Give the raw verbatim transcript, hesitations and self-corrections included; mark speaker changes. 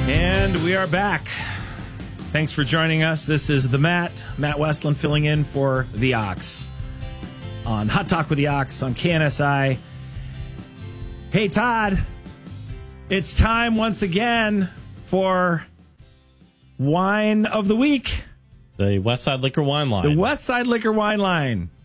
Speaker 1: And we are back. Thanks for joining us. This is the Matt, Matt Westland filling in for the Ox on Hot Talk with the Ox on K N S I. Hey, Todd, it's time once again for Wine of the Week.
Speaker 2: The Westside Liquor Wine Line.
Speaker 1: The Westside Liquor Wine Line.